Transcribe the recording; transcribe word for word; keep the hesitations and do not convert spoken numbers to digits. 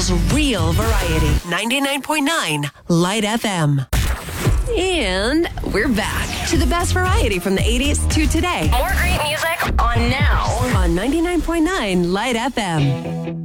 Nashville's real variety. ninety-nine point nine Light F M. And we're back to the best variety from the eighties to today. More great music on now. On ninety-nine point nine Light F M.